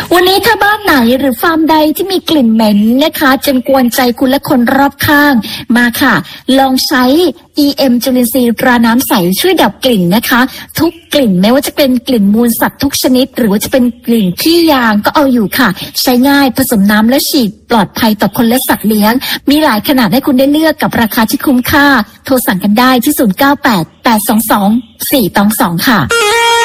วันนี้ถ้าบ้านไหนหรือฟาร์มใดที่มีกลิ่นเหม็นนะคะจนกวนใจคุณและคนรอบข้างมาค่ะลองใช้ EM จุลินทรีย์ตราน้ำใสช่วยดับกลิ่นนะคะทุกกลิ่นไม่ว่าจะเป็นกลิ่นมูลสัตว์ทุกชนิดหรือว่าจะเป็นกลิ่นขี้ยางก็เอาอยู่ค่ะใช้ง่ายผสมน้ำและฉีดปลอดภัยต่อคนและสัตว์เลี้ยงมีหลายขนาดให้คุณได้เลือกกับราคาที่คุ้มค่าโทรสั่งกันได้ที่0988222422ค่ะ